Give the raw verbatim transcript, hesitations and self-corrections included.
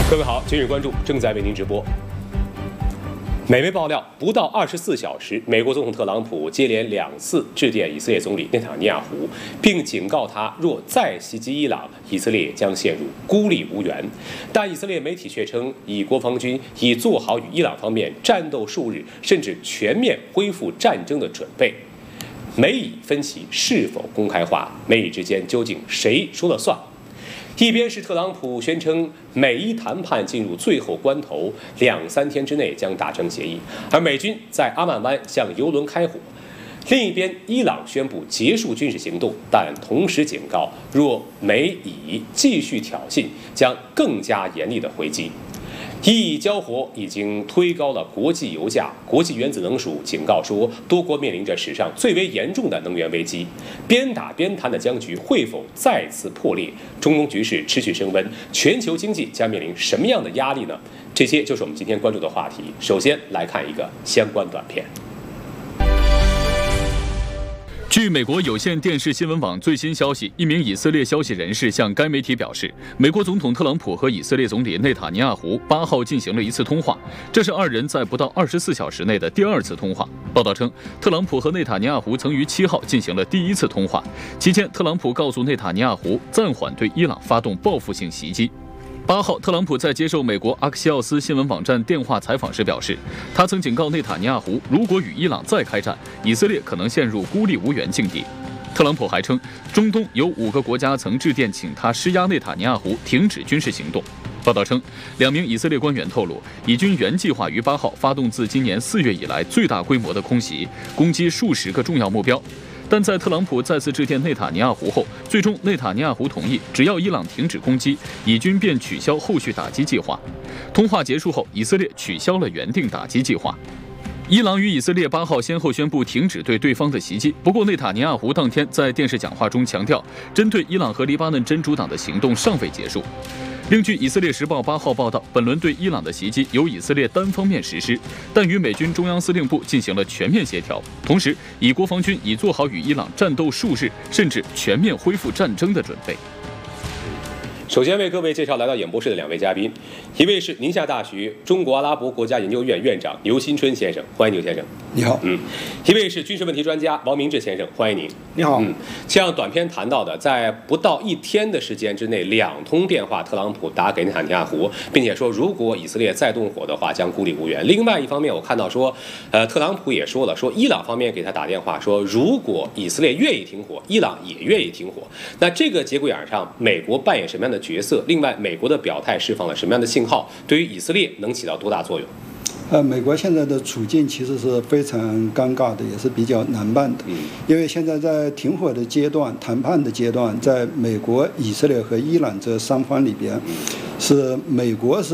各位好，今日关注正在为您直播。美媒爆料，不到二十四小时，美国总统特朗普接连两次致电以色列总理内塔尼亚胡，并警告他，若再袭击伊朗，以色列将陷入孤立无援。但以色列媒体却称，以国防军已做好与伊朗方面战斗数日，甚至全面恢复战争的准备。美以分歧是否公开化？美以之间究竟谁说了算？一边是特朗普宣称美伊谈判进入最后关头，两三天之内将达成协议，而美军在阿曼湾向油轮开火；另一边，伊朗宣布结束军事行动，但同时警告，若美以继续挑衅，将更加严厉的回击。伊以交火已经推高了国际油价，国际原子能署警告说，多国面临着史上最为严重的能源危机。边打边谈的僵局会否再次破裂？中东局势持续升温，全球经济将面临什么样的压力呢？这些就是我们今天关注的话题。首先来看一个相关短片。 据美国有线电视新闻网最新消息，一名以色列消息人士向该媒体表示，美国总统特朗普和以色列总理内塔尼亚胡八号进行了一次通话，这是二人在不到二十四小时内的第二次通话。报道称，特朗普和内塔尼亚胡曾于七号进行了第一次通话，期间特朗普告诉内塔尼亚胡暂缓对伊朗发动报复性袭击。八号，特朗普在接受美国阿克西奥斯新闻网站电话采访时表示，他曾警告内塔尼亚胡，如果与伊朗再开战，以色列可能陷入孤立无援境地。特朗普还称，中东有五个国家曾致电请他施压内塔尼亚胡停止军事行动。报道称，两名以色列官员透露，以军原计划于八号发动自今年四月以来最大规模的空袭，攻击数十个重要目标。但在特朗普再次致电内塔尼亚胡后，最终内塔尼亚胡同意，只要伊朗停止攻击，以军便取消后续打击计划。通话结束后，以色列取消了原定打击计划。伊朗与以色列八号先后宣布停止对对方的袭击，不过内塔尼亚胡当天在电视讲话中强调，针对伊朗和黎巴嫩真主党的行动尚未结束。另据《以色列时报》八号报道，本轮对伊朗的袭击由以色列单方面实施，但与美军中央司令部进行了全面协调，同时以国防军已做好与伊朗战斗数日，甚至全面恢复战争的准备。 首先为各位介绍来到演播室的两位嘉宾，一位是宁夏大学中国阿拉伯国家研究院院长牛新春先生，欢迎牛先生。 你好。 嗯，一位是军事问题专家王明志先生，欢迎您。 你好。 嗯，像短片谈到的，在不到一天的时间之内，两通电话，特朗普打给内塔尼亚胡，并且说如果以色列再动火的话，将孤立无援。另外一方面，我看到说，呃，特朗普也说了，说伊朗方面给他打电话说，如果以色列愿意停火，伊朗也愿意停火。那这个节骨眼上，美国扮演什么样的角色？另外，美国的表态释放了什么样的信号？对于以色列能起到多大作用？ 呃，美国现在的处境其实是非常尴尬的，也是比较难办的。 嗯， 因为现在在停火的阶段、谈判的阶段，在美国、以色列和伊朗这三方里边，是美国是